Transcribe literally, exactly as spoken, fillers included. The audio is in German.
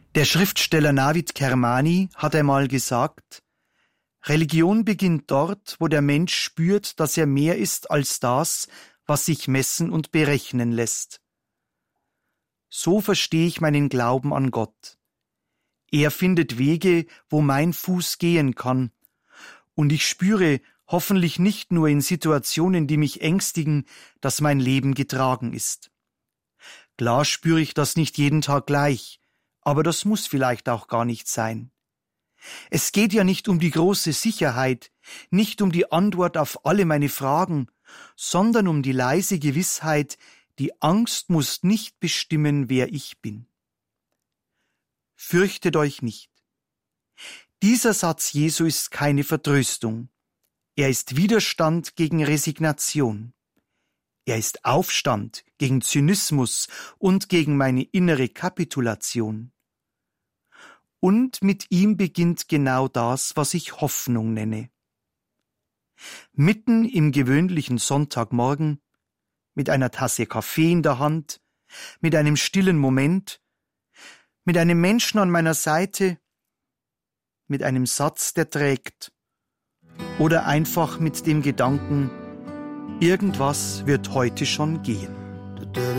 Der Schriftsteller Navid Kermani hat einmal gesagt, Religion beginnt dort, wo der Mensch spürt, dass er mehr ist als das, was sich messen und berechnen lässt. So verstehe ich meinen Glauben an Gott. Er findet Wege, wo mein Fuß gehen kann, und ich spüre, hoffentlich nicht nur in Situationen, die mich ängstigen, dass mein Leben getragen ist. Klar spüre ich das nicht jeden Tag gleich, aber das muss vielleicht auch gar nicht sein. Es geht ja nicht um die große Sicherheit, nicht um die Antwort auf alle meine Fragen, sondern um die leise Gewissheit, die Angst muss nicht bestimmen, wer ich bin. Fürchtet euch nicht. Dieser Satz Jesu ist keine Vertröstung. Er ist Widerstand gegen Resignation. Er ist Aufstand gegen Zynismus und gegen meine innere Kapitulation. Und mit ihm beginnt genau das, was ich Hoffnung nenne. Mitten im gewöhnlichen Sonntagmorgen, mit einer Tasse Kaffee in der Hand, mit einem stillen Moment, mit einem Menschen an meiner Seite, mit einem Satz, der trägt, oder einfach mit dem Gedanken, irgendwas wird heute schon gehen.